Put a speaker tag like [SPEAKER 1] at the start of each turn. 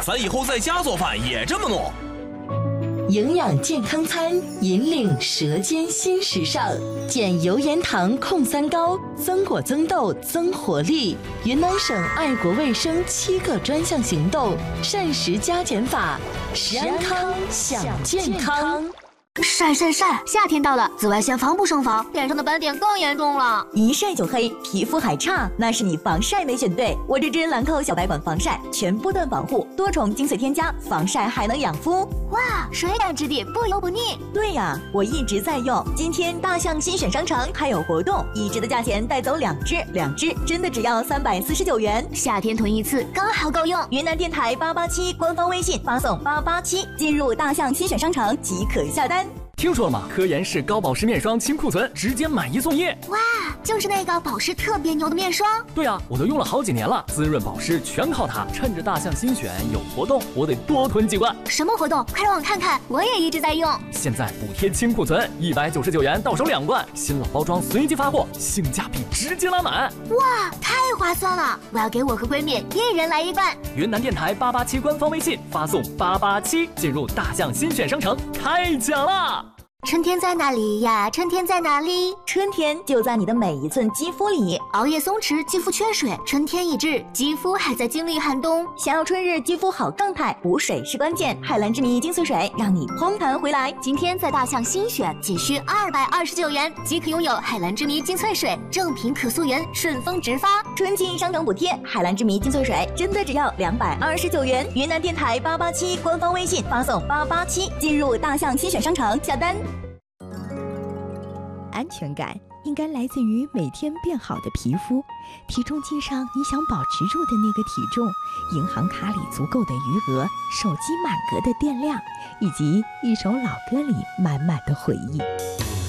[SPEAKER 1] 咱以后在家做饭也这么弄。
[SPEAKER 2] 营养健康餐，引领舌尖新时尚。减油盐糖控三高，增果增豆增活力。云南省爱国卫生7个专项行动，膳食加减法，食安康享健康。
[SPEAKER 3] 晒！夏天到了，紫外线防不胜防，脸上的斑点更严重了。
[SPEAKER 4] 一晒就黑，皮肤还差，那是你防晒没选对。我这支兰蔻小白管防晒，全波段防护，多重精粹添加，防晒还能养肤。
[SPEAKER 3] 哇，水感质地，不油不腻。
[SPEAKER 4] 对呀，我一直在用。今天大象新选商城还有活动，1支的价钱带走2支真的只要349元。
[SPEAKER 3] 夏天囤一次刚好够用。
[SPEAKER 4] 云南电台887官方微信发送887，进入大象新选商城即可下单。
[SPEAKER 5] 听说了吗？科颜氏高保湿面霜清库存，直接买1送1。
[SPEAKER 3] 哇，就是那个保湿特别牛的面霜。
[SPEAKER 5] 对啊，我都用了好几年了，滋润保湿全靠它。趁着大象新选有活动，我得多囤几罐。
[SPEAKER 3] 什么活动？快让我看看，我也一直在用。
[SPEAKER 5] 现在补贴清库存，199元到手2罐，新老包装随机发货，性价比直接拉满。
[SPEAKER 3] 哇，太划算了！我要给我和闺蜜1人来1罐。
[SPEAKER 5] 云南电台887官方微信发送887，进入大象新选商城，太奖了！
[SPEAKER 3] 春天在哪里呀？春天在哪里？
[SPEAKER 4] 春天就在你的每一寸肌肤里。
[SPEAKER 3] 熬夜松弛，肌肤缺水，春天已至，肌肤还在经历寒冬。
[SPEAKER 4] 想要春日肌肤好状态，补水是关键。海蓝之谜精粹水让你嘭弹回来。
[SPEAKER 3] 今天在大象新选，仅需229元即可拥有海蓝之谜精粹水，正品可溯源，顺丰直发。
[SPEAKER 4] 春季商城补贴，海蓝之谜精粹水真的只要229元。云南电台887官方微信发送887，进入大象新选商城下单。
[SPEAKER 6] 安全感应该来自于每天变好的皮肤，体重计上你想保持住的那个体重，银行卡里足够的余额，手机满格的电量，以及一首老歌里满满的回忆。